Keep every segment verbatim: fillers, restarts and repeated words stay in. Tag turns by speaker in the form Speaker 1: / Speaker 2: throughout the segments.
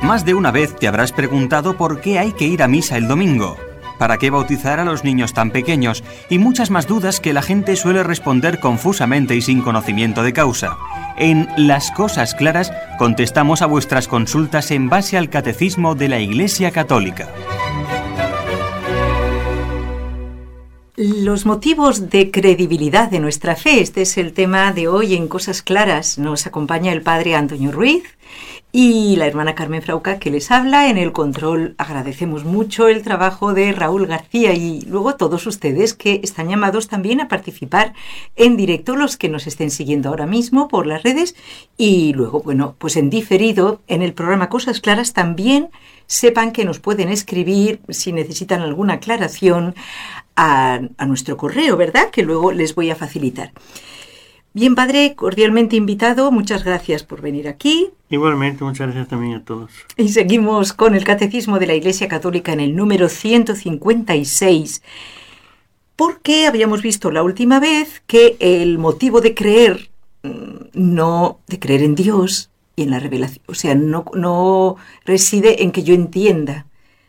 Speaker 1: Más de una vez te habrás preguntado por qué hay que ir a misa el domingo, para qué bautizar a los niños tan pequeños y muchas más dudas que la gente suele responder confusamente y sin conocimiento de causa. En Las Cosas Claras contestamos a vuestras consultas en base al Catecismo de la Iglesia Católica.
Speaker 2: Los motivos de credibilidad de nuestra fe. Este es el tema de hoy en Cosas Claras. Nos acompaña el padre Antonio Ruiz y la hermana Carmen Frauca, que les habla. En el control agradecemos mucho el trabajo de Raúl García y luego todos ustedes que están llamados también a participar en directo, los que nos estén siguiendo ahora mismo por las redes y luego, bueno, pues en diferido en el programa Cosas Claras también sepan que nos pueden escribir si necesitan alguna aclaración a, a nuestro correo, ¿verdad? Que luego les voy a facilitar. Bien, padre, cordialmente invitado, muchas gracias por venir aquí.
Speaker 3: Igualmente, muchas gracias también a todos.
Speaker 2: Y seguimos con el Catecismo de la Iglesia Católica en el número ciento cincuenta y seis, porque habíamos visto la última vez que el motivo de creer, no de creer en Dios y en la revelación, o sea, no, no reside en que yo entienda,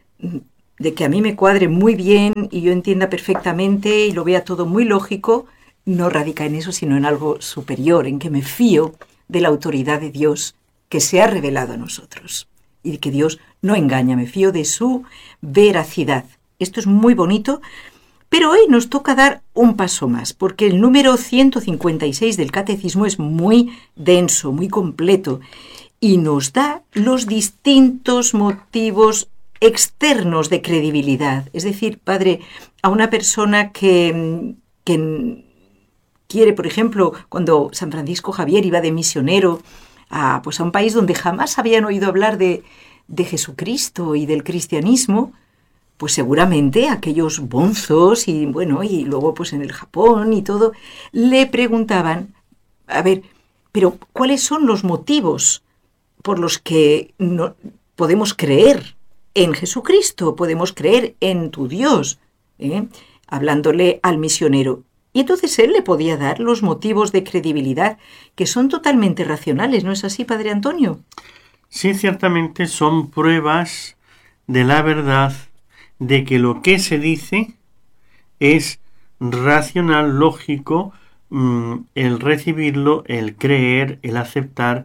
Speaker 2: de que a mí me cuadre muy bien y yo entienda perfectamente y lo vea todo muy lógico. No radica en eso, sino en algo superior, en que me fío de la autoridad de Dios que se ha revelado a nosotros y de que Dios no engaña, me fío de su veracidad. Esto es muy bonito, pero hoy nos toca dar un paso más, porque el número ciento cincuenta y seis del Catecismo es muy denso, muy completo, y nos da los distintos motivos externos de credibilidad. Es decir, padre, a una persona que... que quiere, por ejemplo, cuando San Francisco Javier iba de misionero a, pues a un país donde jamás habían oído hablar de, de Jesucristo y del cristianismo, pues seguramente aquellos bonzos y bueno, y luego pues en el Japón y todo, le preguntaban, a ver, pero ¿cuáles son los motivos por los que no, podemos creer en Jesucristo, podemos creer en tu Dios? ¿Eh? Hablándole al misionero. Y entonces él le podía dar los motivos de credibilidad que son totalmente racionales, ¿no es así, padre Antonio?
Speaker 3: Sí, ciertamente son pruebas de la verdad, de que lo que se dice es racional, lógico, mmm, el recibirlo, el creer, el aceptar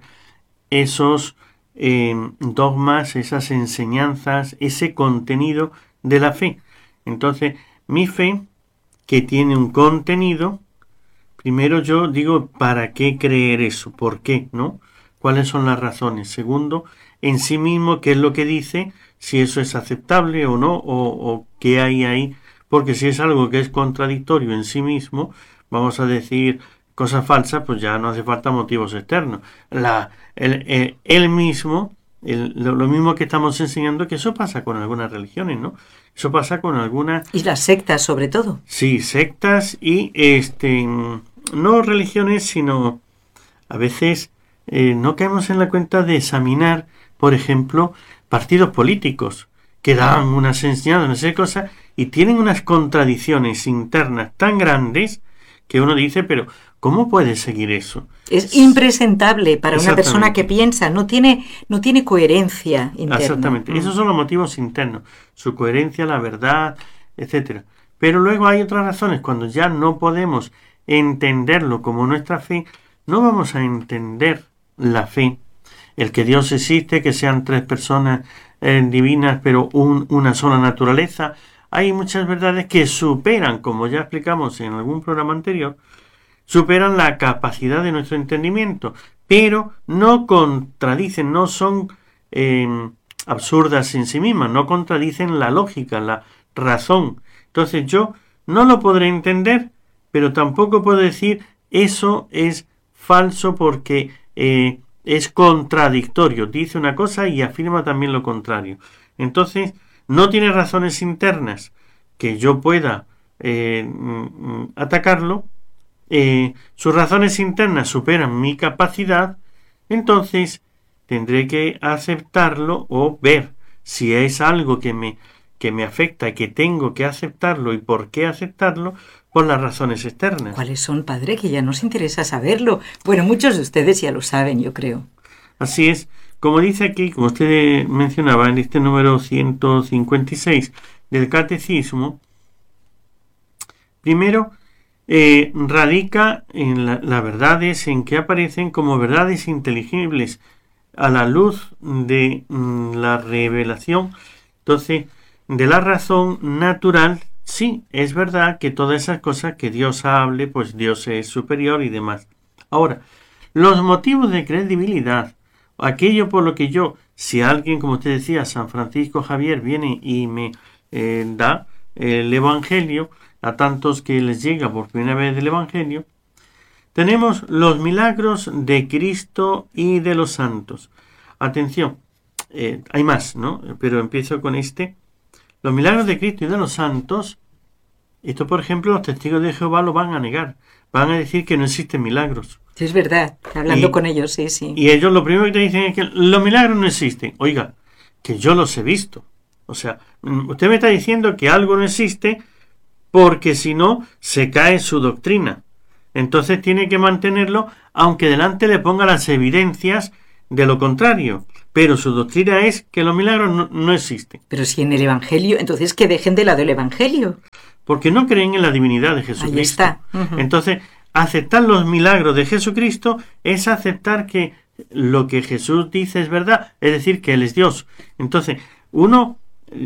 Speaker 3: esos eh, dogmas, esas enseñanzas, ese contenido de la fe. Entonces, mi fe, que tiene un contenido, primero yo digo, ¿para qué creer eso? ¿Por qué? ¿No? ¿Cuáles son las razones? Segundo, en sí mismo, ¿qué es lo que dice? Si eso es aceptable o no, o, o qué hay ahí. Porque si es algo que es contradictorio en sí mismo, vamos a decir cosas falsas, pues ya no hace falta motivos externos. La, el, el, el mismo, el, lo, lo mismo que estamos enseñando, que eso pasa con algunas religiones, ¿no? Eso pasa con algunas...
Speaker 2: Y las sectas, sobre todo.
Speaker 3: Sí, sectas y, este, no religiones, sino a veces eh, no caemos en la cuenta de examinar, por ejemplo, partidos políticos que dan unas enseñanzas, no sé qué cosas, y tienen unas contradicciones internas tan grandes que uno dice, pero ¿cómo puede seguir eso?
Speaker 2: Es impresentable para una persona que piensa, no tiene, no tiene coherencia interna.
Speaker 3: Exactamente, mm. Esos son los motivos internos, su coherencia, la verdad, etcétera. Pero luego hay otras razones, cuando ya no podemos entenderlo como nuestra fe, no vamos a entender la fe, el que Dios existe, que sean tres personas eh, divinas, pero un, una sola naturaleza. Hay muchas verdades que superan, como ya explicamos en algún programa anterior, superan la capacidad de nuestro entendimiento, pero no contradicen, no son eh, absurdas en sí mismas, no contradicen la lógica, la razón. Entonces yo no lo podré entender, pero tampoco puedo decir eso es falso porque eh, es contradictorio, dice una cosa y afirma también lo contrario. Entonces no tiene razones internas que yo pueda eh, atacarlo. Eh, sus razones internas superan mi capacidad, entonces tendré que aceptarlo o ver si es algo que me, que me afecta y que tengo que aceptarlo y por qué aceptarlo por las razones externas.
Speaker 2: ¿Cuáles son, padre? Que ya nos interesa saberlo. Bueno, muchos de ustedes ya lo saben, yo creo.
Speaker 3: Así es, como dice aquí, como usted mencionaba en este número ciento cincuenta y seis del Catecismo, primero eh, radica en la, las verdades en que aparecen como verdades inteligibles a la luz de mm, la revelación, entonces, de la razón natural. Sí, es verdad que todas esas cosas que Dios hable, pues Dios es superior y demás. Ahora, los motivos de credibilidad, aquello por lo que yo, si alguien, como usted decía, San Francisco Javier, viene y me eh, da el Evangelio, a tantos que les llega por primera vez el Evangelio, tenemos los milagros de Cristo y de los santos. Atención, eh, hay más, ¿no? Pero empiezo con este. Los milagros de Cristo y de los santos, esto por ejemplo los testigos de Jehová lo van a negar, van a decir que no existen milagros.
Speaker 2: Sí, es verdad, hablando
Speaker 3: y,
Speaker 2: con ellos, sí, sí.
Speaker 3: Y ellos lo primero que te dicen es que los milagros no existen. Oiga, que yo los he visto. O sea, usted me está diciendo que algo no existe porque si no se cae su doctrina. Entonces tiene que mantenerlo aunque delante le ponga las evidencias de lo contrario. Pero su doctrina es que los milagros no, no existen.
Speaker 2: Pero si en el Evangelio, entonces que dejen de lado el Evangelio.
Speaker 3: Porque no creen en la divinidad de Jesucristo.
Speaker 2: Ahí está. Uh-huh.
Speaker 3: Entonces, aceptar los milagros de Jesucristo es aceptar que lo que Jesús dice es verdad, es decir, que Él es Dios. Entonces, uno,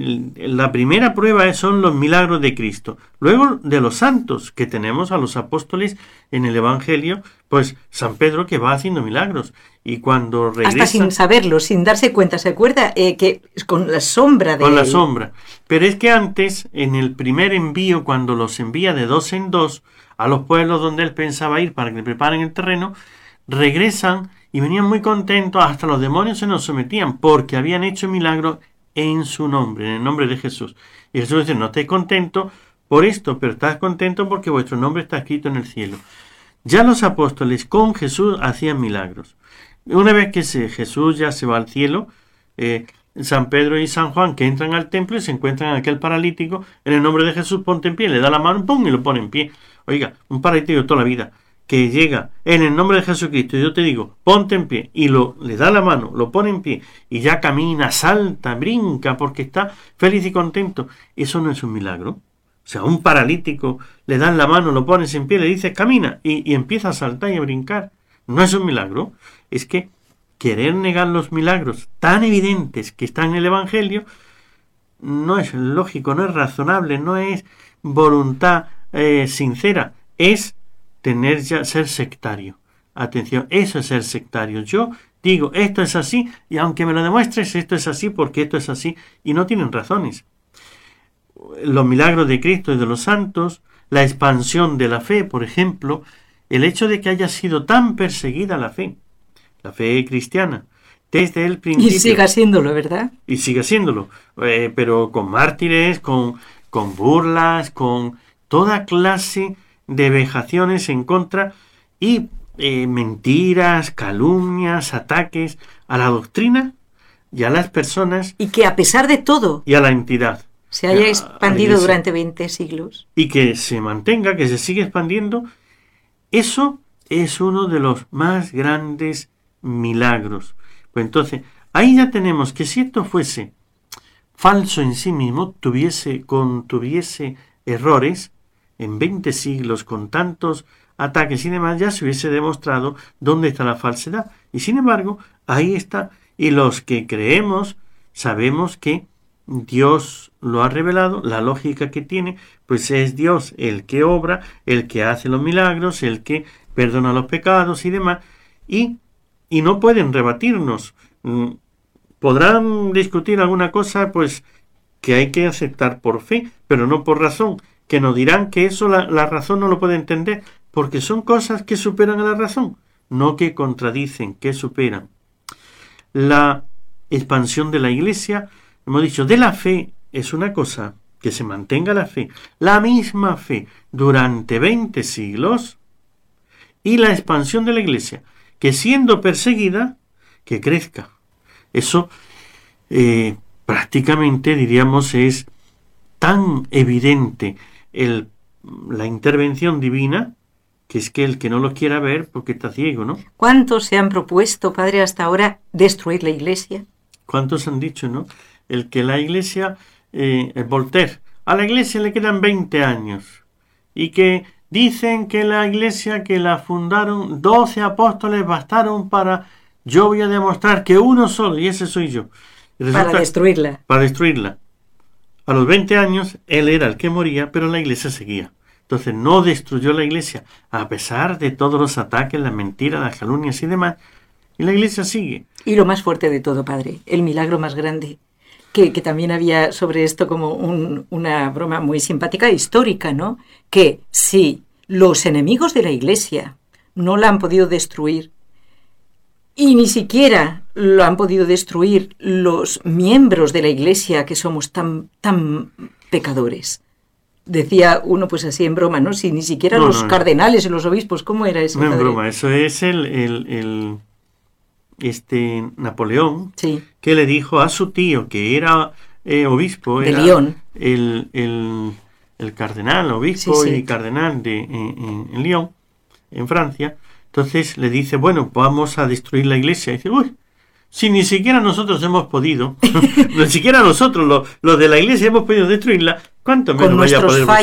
Speaker 3: la primera prueba son los milagros de Cristo. Luego, de los santos, que tenemos a los apóstoles en el Evangelio, pues San Pedro que va haciendo milagros. Y cuando regresa...
Speaker 2: Hasta sin saberlo, sin darse cuenta, ¿se acuerda? Eh, que con la sombra de
Speaker 3: Con la
Speaker 2: él.
Speaker 3: sombra. Pero es que antes, en el primer envío, cuando los envía de dos en dos a los pueblos donde él pensaba ir para que le preparen el terreno, regresan y venían muy contentos, hasta los demonios se nos sometían, porque habían hecho milagros en su nombre, en el nombre de Jesús. Y Jesús dice, no estáis contentos por esto, pero estáis contentos porque vuestro nombre está escrito en el cielo. Ya los apóstoles con Jesús hacían milagros. Una vez que se, Jesús ya se va al cielo, eh, San Pedro y San Juan que entran al templo y se encuentran a aquel paralítico, en el nombre de Jesús ponte en pie, le da la mano, pum, y lo pone en pie. Oiga, un paralítico toda la vida que llega en el nombre de Jesucristo, y yo te digo, ponte en pie, y lo, le da la mano, lo pone en pie, y ya camina, salta, brinca, porque está feliz y contento. Eso no es un milagro. O sea, un paralítico le dan la mano, lo pones en pie, le dices camina, y, y empieza a saltar y a brincar. No es un milagro. Es que querer negar los milagros tan evidentes que están en el Evangelio no es lógico, no es razonable, no es voluntad eh, sincera, es tener ya, ser sectario. Atención, eso es ser sectario. Yo digo, esto es así, y aunque me lo demuestres, esto es así porque esto es así, y no tienen razones. Los milagros de Cristo y de los santos, la expansión de la fe, por ejemplo, el hecho de que haya sido tan perseguida la fe, la fe cristiana, desde el principio.
Speaker 2: Y siga siéndolo, ¿verdad?
Speaker 3: Y sigue siéndolo, eh, pero con mártires, con, con burlas, con toda clase de vejaciones en contra y eh, mentiras, calumnias, ataques a la doctrina y a las personas.
Speaker 2: Y que a pesar de todo
Speaker 3: y a la entidad.
Speaker 2: Se haya expandido durante veinte siglos.
Speaker 3: Y que se mantenga, que se sigue expandiendo. Eso es uno de los más grandes milagros. Pues entonces, ahí ya tenemos que si esto fuese falso en sí mismo, tuviese, contuviese errores, en veinte siglos, con tantos ataques y demás, ya se hubiese demostrado dónde está la falsedad. Y sin embargo, ahí está. Y los que creemos, sabemos que Dios lo ha revelado, la lógica que tiene, pues es Dios el que obra, el que hace los milagros, el que perdona los pecados y demás, y, y no pueden rebatirnos. Podrán discutir alguna cosa, pues, que hay que aceptar por fe, pero no por razón, que nos dirán que eso la, la razón no lo puede entender, porque son cosas que superan a la razón, no que contradicen, que superan. La expansión de la Iglesia, hemos dicho, de la fe es una cosa, que se mantenga la fe, la misma fe durante veinte siglos, y la expansión de la Iglesia, que siendo perseguida, que crezca. Eso eh, prácticamente, diríamos, es tan evidente el, la intervención divina que es que el que no lo quiera ver porque está ciego, ¿no?
Speaker 2: ¿Cuántos se han propuesto, padre, hasta ahora destruir la Iglesia?
Speaker 3: ¿Cuántos han dicho, no? El que la Iglesia, eh, el Voltaire, a la Iglesia le quedan veinte años y que dicen que la Iglesia que la fundaron doce apóstoles bastaron para... Yo voy a demostrar que uno solo, y ese soy yo. Y resulta,
Speaker 2: para destruirla.
Speaker 3: Para destruirla. A los veinte años, él era el que moría, pero la Iglesia seguía. Entonces no destruyó la Iglesia, a pesar de todos los ataques, las mentiras, las calumnias y demás. Y la Iglesia sigue.
Speaker 2: Y lo más fuerte de todo, padre, el milagro más grande, que, que también había sobre esto como un, una broma muy simpática, histórica, ¿no? Que si los enemigos de la Iglesia no la han podido destruir, y ni siquiera lo han podido destruir los miembros de la Iglesia, que somos tan, tan pecadores. Decía uno pues así en broma, ¿no? Si ni siquiera
Speaker 3: no,
Speaker 2: los
Speaker 3: no,
Speaker 2: cardenales y los obispos, ¿cómo era eso?
Speaker 3: No es
Speaker 2: padre?
Speaker 3: broma, eso es el, el, el este Napoleón,
Speaker 2: sí.
Speaker 3: que le dijo a su tío, que era eh, obispo,
Speaker 2: de
Speaker 3: era
Speaker 2: Lyon.
Speaker 3: El, el, el cardenal, obispo
Speaker 2: sí, sí.
Speaker 3: y cardenal de en, en, en Lyon, en Francia. Entonces le dice, bueno, vamos a destruir la Iglesia. Y dice, uy, si ni siquiera nosotros hemos podido, ni siquiera nosotros, los, los de la Iglesia, hemos podido destruirla, ¿cuánto menos vaya a poder